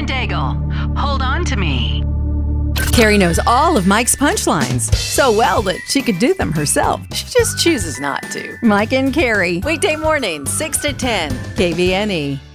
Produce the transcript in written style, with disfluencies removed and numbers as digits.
and Daigle. Hold on to me. Carrie knows all of Mike's punchlines so well that she could do them herself. She just chooses not to. Mike and Carrie, Weekday mornings, 6 to 10. KVNE.